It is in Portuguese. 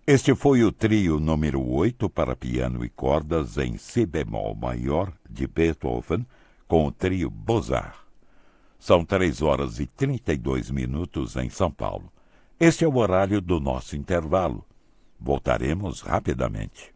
Este foi o trio número 8 para piano e cordas em si bemol maior de Beethoven, com o trio Beaux-Arts. São 3 horas e 32 minutos em São Paulo. Este é o horário do nosso intervalo. Voltaremos rapidamente.